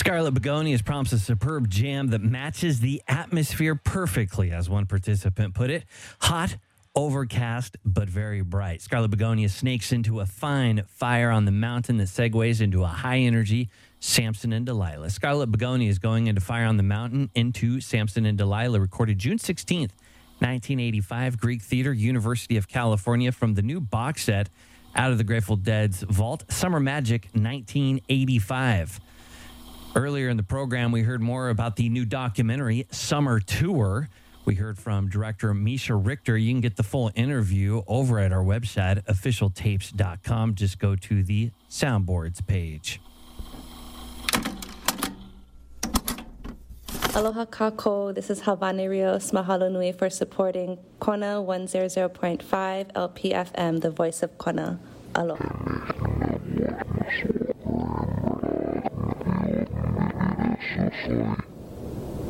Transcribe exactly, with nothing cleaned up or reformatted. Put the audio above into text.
Scarlet Begonias prompts a superb jam that matches the atmosphere perfectly, as one participant put it. Hot, overcast, but very bright. Scarlet Begonia snakes into a fine fire on the mountain that segues into a high-energy Samson and Delilah. Scarlet Begonia is going into Fire on the Mountain into Samson and Delilah, recorded June sixteenth, nineteen eighty-five, Greek Theater, University of California, from the new box set Out of the Grateful Dead's Vault, Summer Magic, nineteen eighty-five. Earlier in the program, we heard more about the new documentary, Summer Tour. We heard from director Misha Richter. You can get the full interview over at our website, official tapes dot com. Just go to the soundboards page. Aloha kako, this is Havani Rios. Mahalo nui for supporting Kona one hundred point five L P F M, the voice of Kona. Aloha. Sorry.